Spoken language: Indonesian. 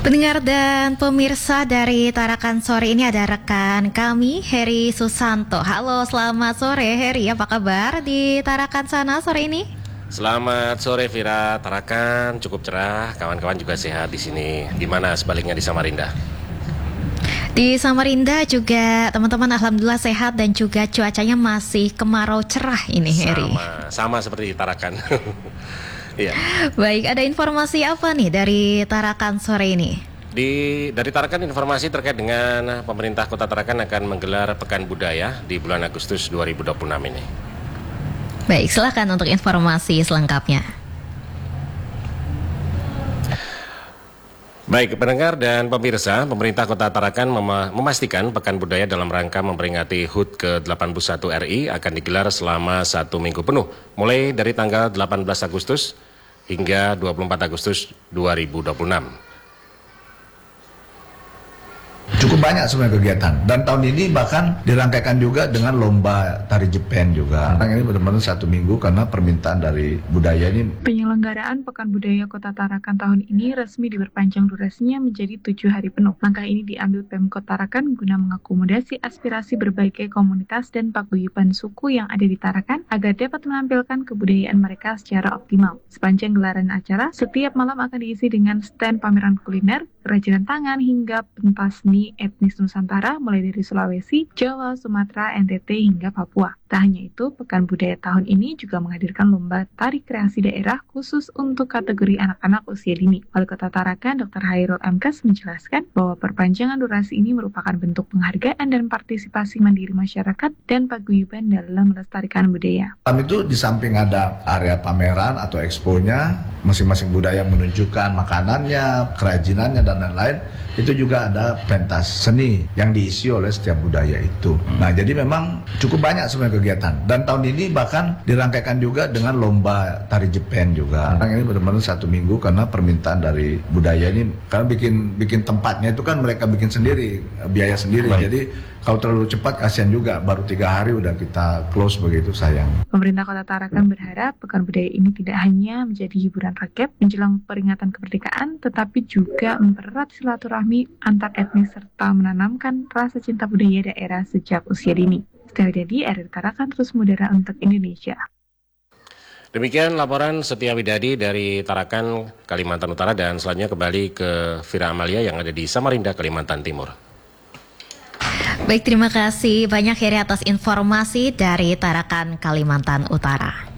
Pendengar dan pemirsa dari Tarakan sore ini ada rekan kami Heri Susanto. Halo, selamat sore Heri, apa kabar di Tarakan sana sore ini? Selamat sore Vira, Tarakan cukup cerah, kawan-kawan juga sehat di sini. Gimana sebaliknya di Samarinda? Di Samarinda juga teman-teman alhamdulillah sehat dan juga cuacanya masih kemarau cerah ini Heri. Sama seperti di Tarakan. Iya. Baik, ada informasi apa nih dari Tarakan sore ini? Dari Tarakan informasi terkait dengan pemerintah Kota Tarakan akan menggelar Pekan Budaya di bulan Agustus 2026 ini. Baik, silakan untuk informasi selengkapnya. Baik, pendengar dan pemirsa, pemerintah Kota Tarakan memastikan Pekan Budaya dalam rangka memperingati HUT ke-81 RI akan digelar selama 1 minggu penuh, mulai dari tanggal 18 Agustus hingga 24 Agustus 2026. Cukup banyak sebenarnya kegiatan, dan tahun ini bahkan dirangkaikan juga dengan lomba tari Jepang juga. Ini benar-benar 1 minggu karena permintaan dari budaya ini. Penyelenggaraan Pekan Budaya Kota Tarakan tahun ini resmi diperpanjang durasinya menjadi 7 hari penuh. Langkah ini diambil Pemkot Tarakan guna mengakomodasi aspirasi berbagai komunitas dan paguyuban suku yang ada di Tarakan agar dapat menampilkan kebudayaan mereka secara optimal. Sepanjang gelaran acara, setiap malam akan diisi dengan stand pameran kuliner, kerajinan tangan hingga pentas seni etnis Nusantara mulai dari Sulawesi, Jawa, Sumatera, NTT hingga Papua. Tak hanya itu, Pekan Budaya tahun ini juga menghadirkan lomba tari kreasi daerah khusus untuk kategori anak-anak usia dini. Wali Kota Tarakan, Dr. Hairul Amkas menjelaskan bahwa perpanjangan durasi ini merupakan bentuk penghargaan dan partisipasi mandiri masyarakat dan paguyuban dalam melestarikan budaya. Itu di samping ada area pameran atau expo-nya, masing-masing budaya menunjukkan makanannya, kerajinannya dan lain-lain. Itu juga ada pentas seni yang diisi oleh setiap budaya itu. Nah, jadi memang cukup banyak sebenarnya kegiatan. Dan tahun ini bahkan dirangkaikan juga dengan lomba tari Jepang juga. Ini benar-benar 1 minggu karena permintaan dari budaya ini. Karena bikin tempatnya itu kan mereka bikin sendiri, biaya sendiri. Baik. Jadi kalau terlalu cepat kasihan juga, baru 3 hari udah kita close, begitu sayang. Pemerintah Kota Tarakan berharap Pekan Budaya ini tidak hanya menjadi hiburan rakyat menjelang peringatan kemerdekaan, tetapi juga mempererat silaturahmi antar etnis serta menanamkan rasa cinta budaya daerah sejak usia dini. Setelah jadi, RRI Tarakan terus mengudara untuk Indonesia. Demikian laporan Setia Widadi dari Tarakan, Kalimantan Utara, dan selanjutnya kembali ke Vira Amalia yang ada di Samarinda, Kalimantan Timur. Baik, terima kasih banyak Heri atas informasi dari Tarakan, Kalimantan Utara.